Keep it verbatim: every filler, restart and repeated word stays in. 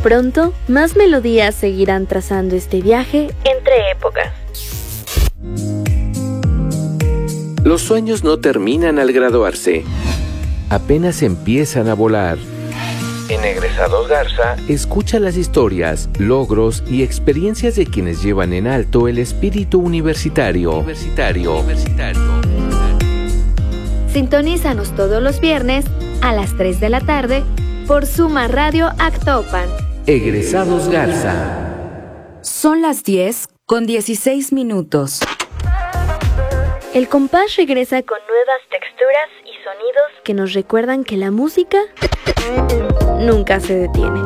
Pronto, más melodías seguirán trazando este viaje entre épocas. Los sueños no terminan al graduarse, apenas empiezan a volar. En Egresados Garza, escucha las historias, logros y experiencias de quienes llevan en alto el espíritu universitario. Universitario. Universitario. Sintonízanos todos los viernes a las tres de la tarde por Suma Radio Actopan. Egresados Garza. Son las diez con dieciséis minutos. El compás regresa con nuevas texturas y sonidos que nos recuerdan que la música nunca se detiene.